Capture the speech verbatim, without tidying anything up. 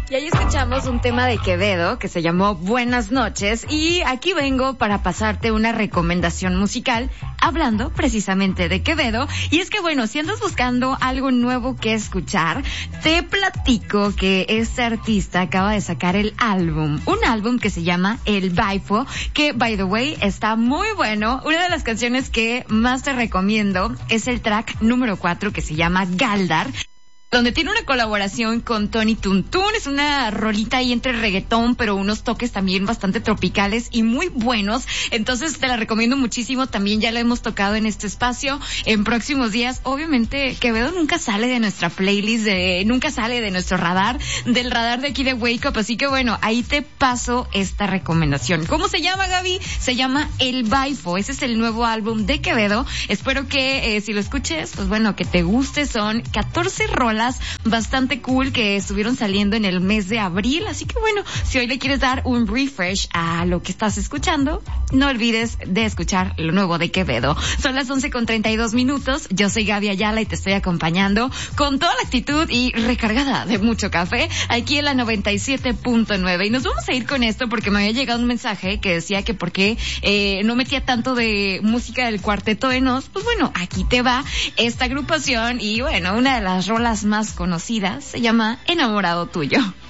Y ahí escuchamos un tema de Quevedo que se llamó Buenas noches, y aquí vengo para pasarte una recomendación musical hablando precisamente de Quevedo. Y es que bueno, si andas buscando algo nuevo que escuchar, te platico que este artista acaba de sacar el álbum, un álbum que se llama El Baifo, que by the way está muy bueno. Una de las canciones que más te recomiendo es el track número cuatro, que se llama Galdar, donde tiene una colaboración con Tony Tuntún. Es una rolita ahí entre reggaetón, pero unos toques también bastante tropicales y muy buenos. Entonces te la recomiendo muchísimo. También ya la hemos tocado en este espacio en próximos días. Obviamente Quevedo nunca sale de nuestra playlist, de, nunca sale de nuestro radar, del radar de aquí de Wake Up. Así que bueno, ahí te paso esta recomendación. ¿Cómo se llama, Gaby? Se llama El Baifo. Ese es el nuevo álbum de Quevedo. Espero que eh, si lo escuches, pues bueno, que te guste. Son catorce rolas bastante cool que estuvieron saliendo en el mes de abril, así que bueno, si hoy le quieres dar un refresh a lo que estás escuchando, no olvides de escuchar lo nuevo de Quevedo. Son las once con treinta y dos minutos, yo soy Gaby Ayala y te estoy acompañando con toda la actitud y recargada de mucho café aquí en la noventa y siete punto nueve, y nos vamos a ir con esto porque me había llegado un mensaje que decía que por qué eh, no metía tanto de música del Cuarteto de Nos. Pues bueno, aquí te va esta agrupación y bueno, una de las rolas más más conocida se llama Enamorado Tuyo.